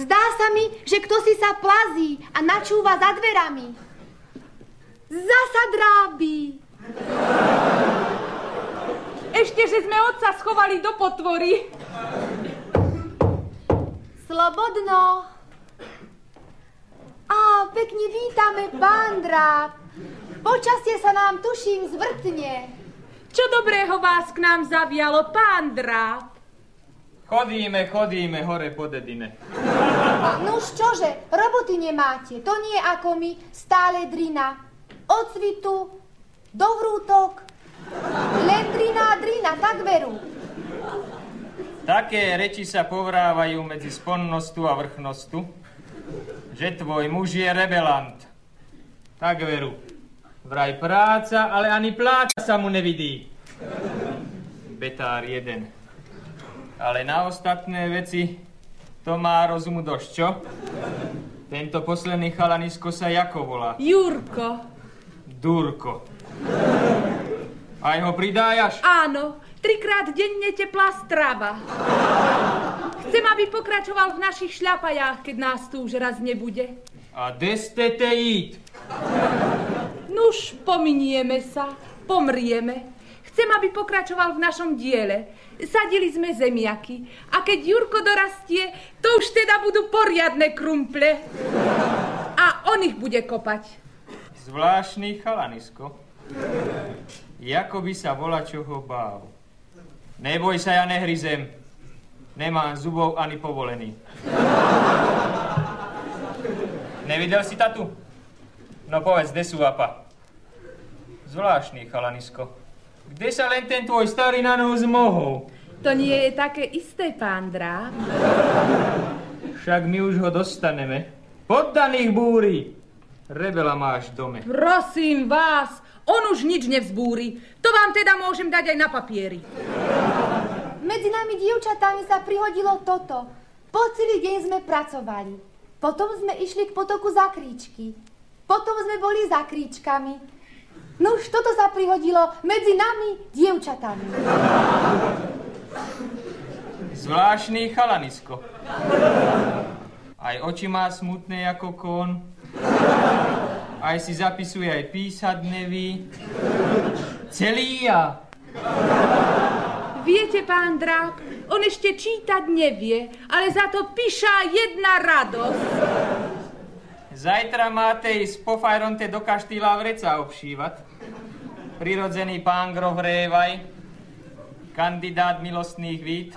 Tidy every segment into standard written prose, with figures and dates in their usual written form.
Zdá sa mi, že kto si sa plazí a načúva za dverami. Zasa drábi. Ešte, že sme otca schovali do potvory. Slobodno. Á, pekne vítame, pán Dráb. Počasie sa nám, tuším, zvrtne. Čo dobrého vás k nám zavialo, pán Dráb? Chodíme hore po dedine. Nuž čože, roboty nemáte, to nie ako my, stále drina. Od cvitu do vrútok, len drina, tak veru. Také reči sa povrávajú medzi sponnostu a vrchnostu, že tvoj muž je rebelant. Tak veru. Vraj práca, ale ani pláca sa mu nevidí. Betár jeden. Ale na ostatné veci to má rozumu dosť, čo? Tento posledný chalanisko sa jako volá? Jurko. Durko. Aj ho pridájaš? Áno, 3-krát denne teplá strava. Chcem, aby pokračoval v našich šľapajách, keď nás tu už raz nebude. A kde ste te jít? Nuž, pominieme sa, pomrieme. Chcem, aby pokračoval v našom diele. Sadili sme zemiaky. A keď Jurko dorastie, to už teda budú poriadne krumple. A on ich bude kopať. Zvláštny chalanisko. Jako by sa volačoho bál. Neboj sa, ja nehryzem. Nemám zubov ani povolený. Nevidel si tatu? No povedz, kde sú apa? Zvláštny chalanisko. Kde sa len ten tvoj starý na nos mohol? To nie je také isté, pán Dráb. Však my už ho dostaneme. Poddaných búri. Rebela máš v dome. Prosím vás, on už nič nevzbúri. To vám teda môžem dať aj na papieri. Medzi nami dievčatami sa prihodilo toto. Po celý deň sme pracovali. Potom sme išli k potoku za kríčky. Potom sme boli za kríčkami. No už toto sa prihodilo medzi nami, dievčatami. Zvláštny chalanisko. Aj oči má smutné ako kon. Aj si zapisuje, aj písať neví. Celý ja. Viete, pán Dráb, on ešte čítať nevie, ale za to píša jedna radosť. Zajtra máte ísť po fajronte do kaštýla vreca obšívať. Prirodzený pán grof Révaj, kandidát milostných vít,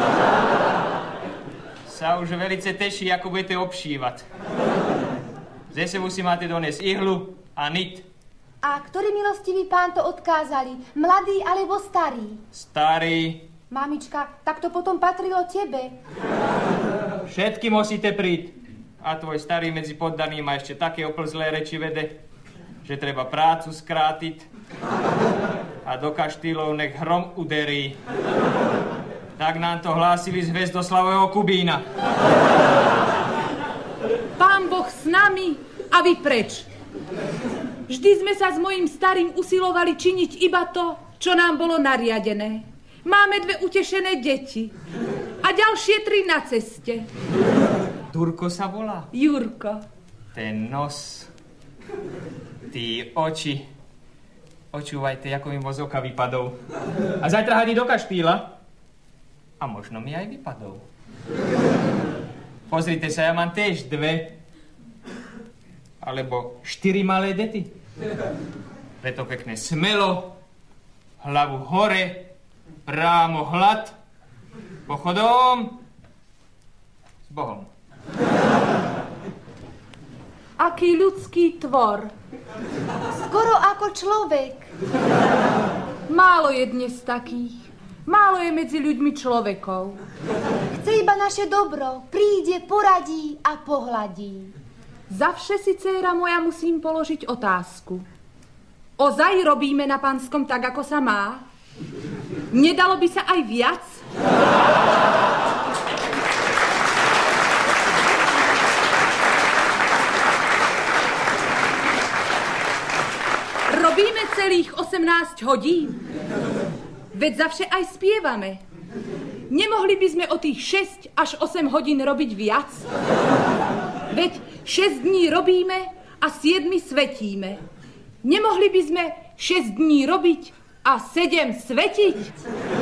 sa už velice teší, ako budete obšívať. Ze sebou si máte doniesť ihlu a nit. A ktorý milostivý pán to odkázali? Mladý alebo starý? Starý. Mamička, tak to potom patrilo tebe. Všetky musíte príť. A tvoj starý medzi poddaným má ešte také oplzlé reči vede, že treba prácu skrátiť a do kaštýlov nech hrom uderí. Tak nám to hlásili z Hvezdoslavového Kubína. Pán Boh s nami a vy preč. Vždy sme sa s mojím starým usilovali činiť iba to, čo nám bolo nariadené. Máme 2 utešené deti a ďalšie 3 na ceste. Turko sa volá? Jurko. Ten nos, tí oči. Očúvajte, ako mi moz oka vypadol. A zajtra hadí do kaštýla. A možno mi aj vypadol. Pozrite sa, ja mám tiež 2 alebo 4 malé deti. Preto pekne smelo, hlavu hore, prámo hlad, pochodom s Bohom. Aký ľudský tvor. Skoro ako človek. Málo je dnes takých. Málo je medzi ľuďmi človekov. Chce iba naše dobro. Príde, poradí a pohľadí. Zavše si, dcéra moja, musím položiť otázku. Ozaj robíme na Panskom tak, ako sa má? Nedalo by sa aj viac? Robíme celých 18 hodín. Veď zavše aj spievame. Nemohli by sme o tých 6 až 8 hodín robiť viac? Veď 6 dní robíme a 7 svetíme. Nemohli by sme 6 dní robiť a 7 svetiť?